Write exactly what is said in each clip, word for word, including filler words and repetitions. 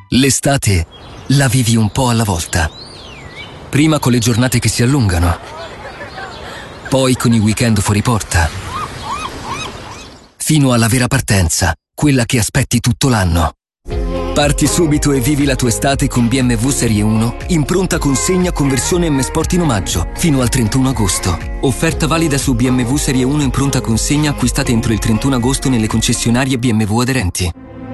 L'estate la vivi un po' alla volta. Prima con le giornate che si allungano, poi con i weekend fuori porta, fino alla vera partenza, quella che aspetti tutto l'anno. Parti subito e vivi la tua estate con B M W Serie uno in pronta consegna con versione M Sport in omaggio fino al trentuno agosto. Offerta valida su B M W Serie uno in pronta consegna acquistate entro il trentuno agosto nelle concessionarie B M W aderenti.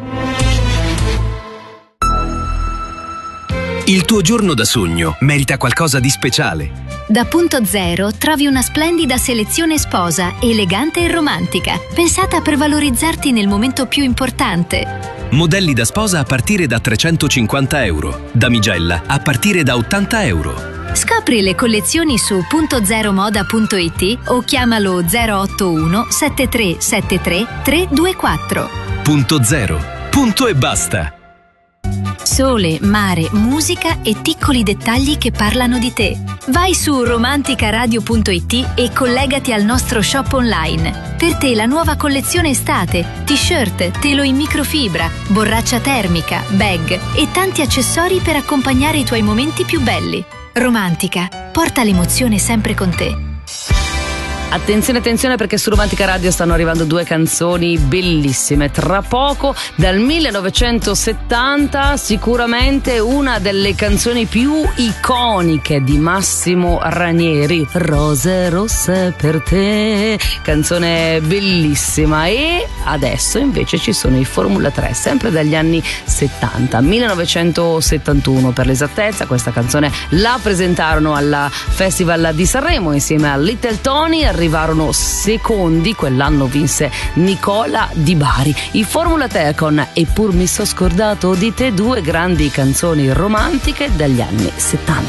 Il tuo giorno da sogno merita qualcosa di speciale. Da Punto Zero trovi una splendida selezione sposa, elegante e romantica, pensata per valorizzarti nel momento più importante. Modelli da sposa a partire da trecentocinquanta euro, damigella a partire da ottanta euro. Scopri le collezioni su punto zero moda punto it o chiamalo zero otto uno sette tre sette tre tre due quattro. Punto Zero. Punto e basta. Sole, mare, musica e piccoli dettagli che parlano di te. Vai su romanticaradio punto it e collegati al nostro shop online. Per te la nuova collezione estate, t-shirt, telo in microfibra, borraccia termica, bag e tanti accessori per accompagnare i tuoi momenti più belli. Romantica, porta l'emozione sempre con te. Attenzione, attenzione, perché su Romantica Radio stanno arrivando due canzoni bellissime. Tra poco, dal millenovecentosettanta, sicuramente una delle canzoni più iconiche di Massimo Ranieri, Rose rosse per te, canzone bellissima. E adesso invece ci sono i Formula tre, sempre dagli anni settanta, millenovecentosettantuno per l'esattezza. Questa canzone la presentarono al Festival di Sanremo insieme a Little Tony. Arrivarono secondi, quell'anno vinse Nicola Di Bari. I Formula tre con Eppur mi so scordato di te, due grandi canzoni romantiche dagli anni settanta.